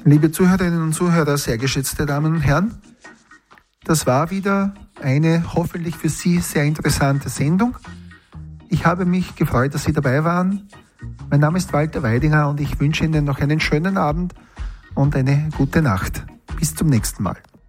Liebe Zuhörerinnen und Zuhörer, sehr geschätzte Damen und Herren, das war wieder eine hoffentlich für Sie sehr interessante Sendung. Ich habe mich gefreut, dass Sie dabei waren. Mein Name ist Walter Weidinger und ich wünsche Ihnen noch einen schönen Abend und eine gute Nacht. Bis zum nächsten Mal.